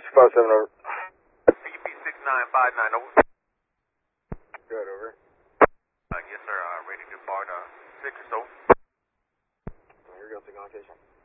257 over. CP 6959 over. Good, over. Yes, sir. Ready to depart 6 or so. Here goes the location.